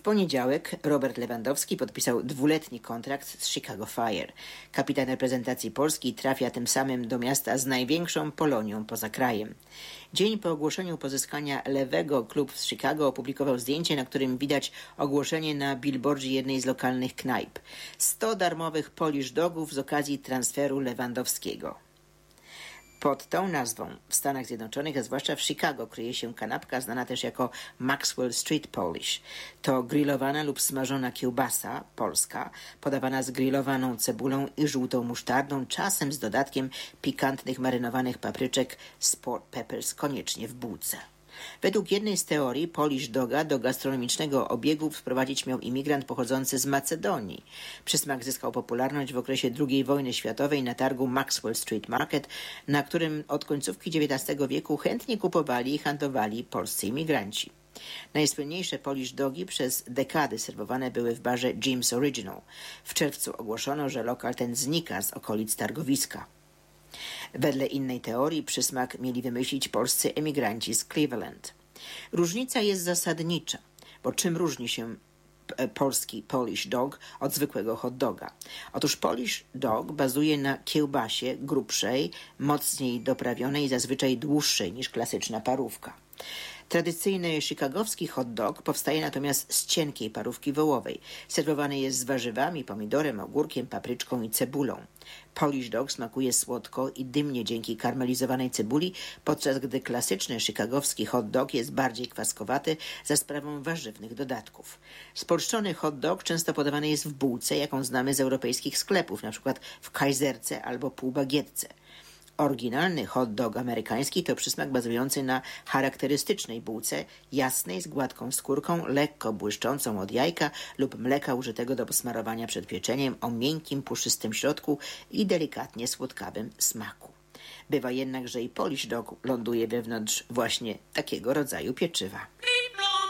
poniedziałek Robert Lewandowski podpisał 2-letni kontrakt z Chicago Fire. Kapitan reprezentacji Polski trafia tym samym do miasta z największą Polonią poza krajem. Dzień po ogłoszeniu pozyskania Lewego klub z Chicago opublikował zdjęcie, na którym widać ogłoszenie na billboardzie jednej z lokalnych knajp. 100 darmowych Polish dogów z okazji transferu Lewandowskiego. Pod tą nazwą w Stanach Zjednoczonych, a zwłaszcza w Chicago, kryje się kanapka znana też jako Maxwell Street Polish. To grillowana lub smażona kiełbasa polska, podawana z grillowaną cebulą i żółtą musztardą, czasem z dodatkiem pikantnych marynowanych papryczek sport peppers, koniecznie w bułce. Według jednej z teorii Polish doga do gastronomicznego obiegu wprowadzić miał imigrant pochodzący z Macedonii. Przysmak zyskał popularność w okresie II wojny światowej na targu Maxwell Street Market, na którym od końcówki XIX wieku chętnie kupowali i handlowali polscy imigranci. Najsłynniejsze Polish dogi przez dekady serwowane były w barze Jim's Original. W czerwcu ogłoszono, że lokal ten znika z okolic targowiska. Wedle innej teorii przysmak mieli wymyślić polscy emigranci z Cleveland. Różnica jest zasadnicza, bo czym różni się polski Polish dog od zwykłego hot doga? Otóż Polish dog bazuje na kiełbasie grubszej, mocniej doprawionej, zazwyczaj dłuższej niż klasyczna parówka. Tradycyjny chicagowski hot dog powstaje natomiast z cienkiej parówki wołowej. Serwowany jest z warzywami, pomidorem, ogórkiem, papryczką i cebulą. Polish dog smakuje słodko i dymnie dzięki karmelizowanej cebuli, podczas gdy klasyczny chicagowski hot dog jest bardziej kwaskowaty za sprawą warzywnych dodatków. Spolszczony hot dog często podawany jest w bułce, jaką znamy z europejskich sklepów, np. w kajzerce albo półbagietce. Oryginalny hot dog amerykański to przysmak bazujący na charakterystycznej bułce, jasnej, z gładką skórką, lekko błyszczącą od jajka lub mleka użytego do posmarowania przed pieczeniem, o miękkim, puszystym środku i delikatnie słodkawym smaku. Bywa jednak, że i Polish dog ląduje wewnątrz właśnie takiego rodzaju pieczywa.